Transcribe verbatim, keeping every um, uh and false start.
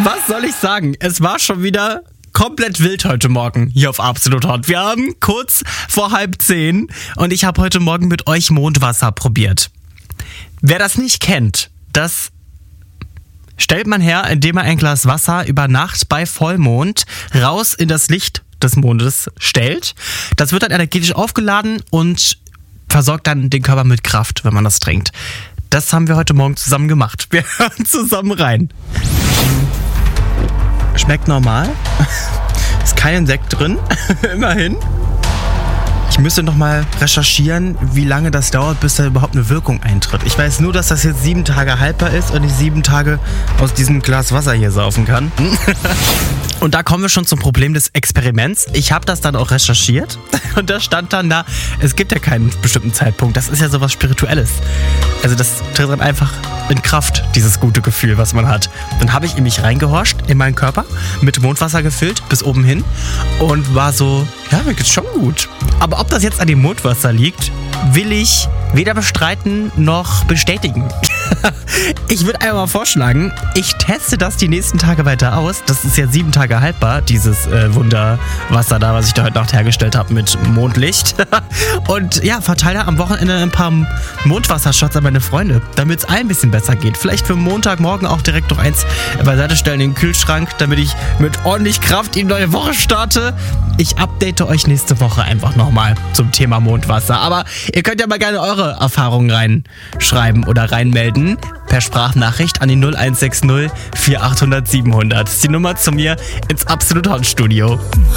Was soll ich sagen? Es war schon wieder komplett wild heute Morgen hier auf Absolut Hot. Wir haben kurz vor halb zehn und ich habe heute Morgen mit euch Mondwasser probiert. Wer das nicht kennt, das stellt man her, indem man ein Glas Wasser über Nacht bei Vollmond raus in das Licht des Mondes stellt. Das wird dann energetisch aufgeladen und versorgt dann den Körper mit Kraft, wenn man das trinkt. Das haben wir heute Morgen zusammen gemacht. Wir hören zusammen rein. Schmeckt normal. Ist kein Insekt drin. Immerhin. Ich müsste noch mal recherchieren, wie lange das dauert, bis da überhaupt eine Wirkung eintritt. Ich weiß nur, dass das jetzt sieben Tage haltbar ist und ich sieben Tage aus diesem Glas Wasser hier saufen kann. Und da kommen wir schon zum Problem des Experiments. Ich habe das dann auch recherchiert und da stand dann da, es gibt ja keinen bestimmten Zeitpunkt. Das ist ja sowas Spirituelles. Also das tritt dann einfach in Kraft, dieses gute Gefühl, was man hat. Dann habe ich in mich reingehorcht, in meinen Körper, mit Mondwasser gefüllt, bis oben hin und war so, ja, mir geht's schon gut. Aber ob das jetzt an dem Mondwasser liegt, will ich weder bestreiten noch bestätigen. Ich würde einfach mal vorschlagen, ich teste das die nächsten Tage weiter aus. Das ist ja sieben Tage haltbar, dieses äh, Wunderwasser da, was ich da heute Nacht hergestellt habe mit Mondlicht. Und ja, verteile am Wochenende ein paar Mondwassershots an meine Freunde, damit es allen ein bisschen besser geht. Vielleicht für Montagmorgen auch direkt noch eins beiseite stellen in den Kühlschrank, damit ich mit ordentlich Kraft in die neue Woche starte. Ich update euch nächste Woche einfach nochmal zum Thema Mondwasser. Aber ihr könnt ja mal gerne eure Erfahrungen reinschreiben oder reinmelden per Sprachnachricht an die null eins sechs null vier acht null null sieben null null. Das ist die Nummer zu mir ins Absolut Hot Studio.